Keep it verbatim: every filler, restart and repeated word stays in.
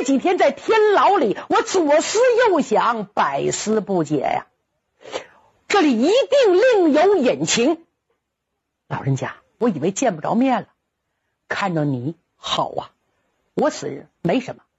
这几天在天牢里，我左思右想，百思不解呀。这里一定另有隐情。老人家，我以为见不着面了，看着你好啊，我此人没什么，